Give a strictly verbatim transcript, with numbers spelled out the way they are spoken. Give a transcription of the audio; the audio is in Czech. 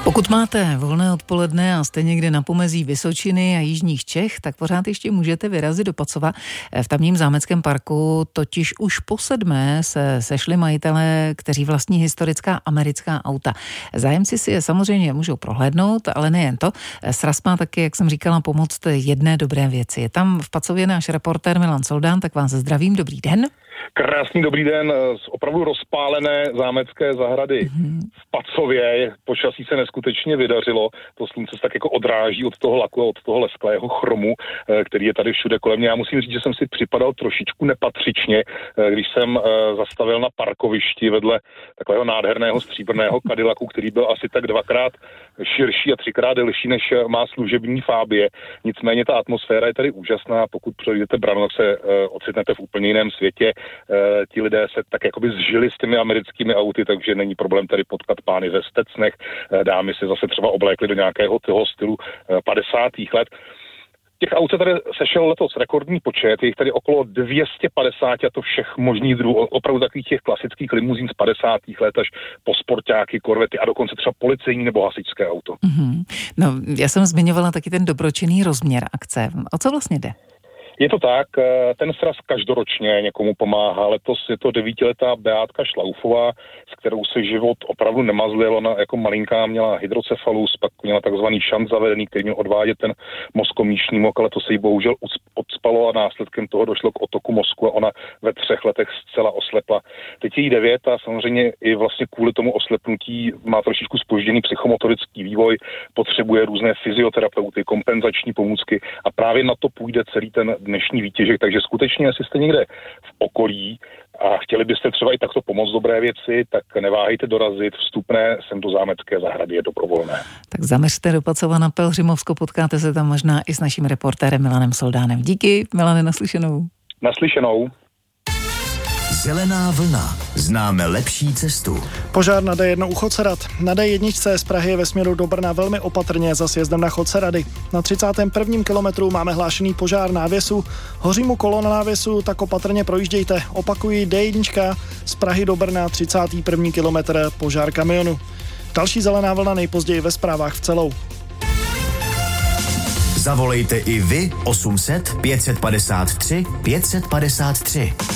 Pokud máte volné odpoledne a jste někde na pomezí Vysočiny a jižních Čech, tak pořád ještě můžete vyrazit do Pacova. V tamním zámeckém parku totiž už po sedmé se sešli majitelé, kteří vlastní historická americká auta. Zájemci si je samozřejmě můžou prohlédnout, ale nejen to. Sraz má taky, jak jsem říkala, pomoct jedné dobré věci. Je tam v Pacově náš reportér Milan Soldán, tak vás zdravím, dobrý den. Krásný dobrý den z opravdu rozpálené zámecké zahrady mm-hmm. v Pacově. Počasí se neskutečně vydařilo. To slunce se tak jako odráží od toho laku a od toho lesklého chromu, který je tady všude kolem mě. Já musím říct, že jsem si připadal trošičku nepatřičně, když jsem zastavil na parkovišti vedle takového nádherného stříbrného Cadillacu, který byl asi tak dvakrát širší a třikrát delší, než má služební Fabie. Nicméně ta atmosféra je tady úžasná. Pokud přejdete branou, tak se ocitnete v úplně jiném světě. E, ti lidé se tak jakoby zžili s těmi americkými auty, takže není problém tady potkat pány ve Stecnech. E, dámy si zase třeba oblékly do nějakého toho stylu e, padesátých let. Těch aut se tady sešel letos rekordní počet, je jich tady okolo dvě stě padesát a to všech možných druhů, opravdu takových těch klasických limuzín z padesátých let až po sportáky, korvety a dokonce třeba policejní nebo hasičské auto. Mm-hmm. No, já jsem zmiňovala taky ten dobročinný rozměr akce. O co vlastně jde? Je to tak, ten sraz každoročně někomu pomáhá. Letos je to devítiletá Beátka Šlaufová, s kterou se život opravdu nemazlil. Ona jako malinká měla hydrocefalus, pak měla takzvaný šant zavedený, který měl odvádět ten mozkomíšní mok, ale to se jí bohužel odspalo a následkem toho došlo k otoku mozku a ona ve třech letech zcela oslepla. Teď je jí devět a samozřejmě i vlastně kvůli tomu oslepnutí má trošičku zpožděný psychomotorický vývoj, potřebuje různé fyzioterapeuty, kompenzační pomůcky a právě na to půjde celý ten dnešní výtěžek, takže skutečně, jestli jste někde v okolí a chtěli byste třeba i takto pomoct dobré věci, tak neváhejte dorazit, vstupné sem do zámecké zahrady je dobrovolné. Tak zaměřte do Pacova na Pelhřimovsko, potkáte se tam možná i s naším reportérem Milanem Soldánem. Díky, Milane, naslyšenou. Naslyšenou. Zelená vlna. Známe lepší cestu. Požár na D jedna u Chocerad. Na D jedna z Prahy ve směru do Brna velmi opatrně za sjezdem na Chocerady. Na třicátém prvním kilometru máme hlášený požár návěsu. Hoří mu kolo na návěsu, tak opatrně projíždějte. Opakuji, D jedna z Prahy do Brna, třicátý první kilometr, požár kamionu. Další zelená vlna nejpozději ve zprávách v celou. Zavolejte i vy osm set pět set padesát tři pět set padesát tři.